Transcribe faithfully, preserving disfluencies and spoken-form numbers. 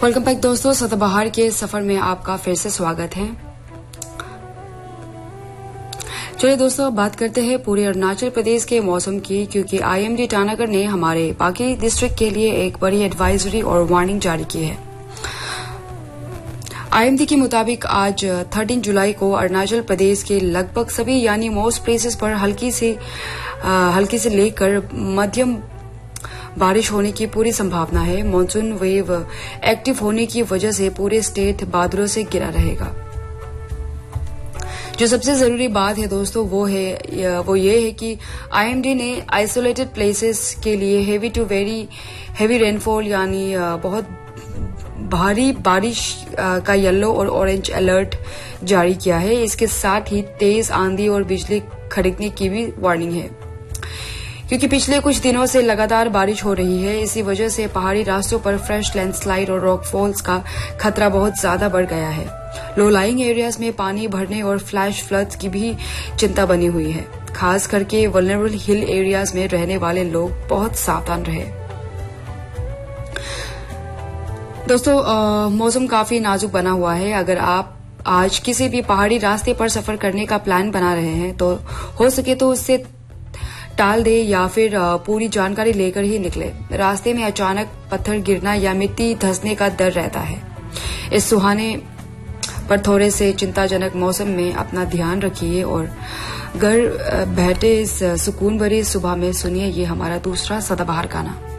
Welcome back दोस्तों, सदाबहार के सफर में आपका फिर से स्वागत है। चलिए दोस्तों, बात करते हैं पूरे अरुणाचल प्रदेश के मौसम की, क्योंकि आईएमडी ईटानगर ने हमारे बाकी डिस्ट्रिक्ट के लिए एक बड़ी एडवाइजरी और वार्निंग जारी की है। आईएमडी के मुताबिक आज तेरह जुलाई को अरुणाचल प्रदेश के लगभग सभी यानी मोस्ट प्लेसेस पर हल्की से हल्की से लेकर मध्यम बारिश होने की पूरी संभावना है। मानसून वेव एक्टिव होने की वजह से पूरे स्टेट बादलों से घिरा रहेगा। जो सबसे जरूरी बात है दोस्तों वो है वो ये है कि आईएमडी ने आइसोलेटेड प्लेसेस के लिए heavy to very heavy rainfall यानी बहुत भारी बारिश का येलो और ऑरेंज अलर्ट जारी किया है। इसके साथ ही तेज आंधी और बिजली खड़कने की भी वार्निंग है, क्योंकि पिछले कुछ दिनों से लगातार बारिश हो रही है। इसी वजह से पहाड़ी रास्तों पर फ्रेश लैंडस्लाइड और रॉक फॉल्स का खतरा बहुत ज्यादा बढ़ गया है। लो लाइंग एरियाज में पानी भरने और फ्लैश फ्लड्स की भी चिंता बनी हुई है। खास करके वल्नरेबल हिल एरियाज में रहने वाले लोग बहुत सावधान रहे। दोस्तों, मौसम काफी नाजुक बना हुआ है। अगर आप आज किसी भी पहाड़ी रास्ते पर सफर करने का प्लान बना रहे हैं तो हो सके तो उससे टाल दे या फिर पूरी जानकारी लेकर ही निकले। रास्ते में अचानक पत्थर गिरना या मिट्टी धंसने का डर रहता है। इस सुहाने पर थोड़े से चिंताजनक मौसम में अपना ध्यान रखिए और घर बैठे इस सुकून भरी सुबह में सुनिए ये हमारा दूसरा सदाबहार गाना।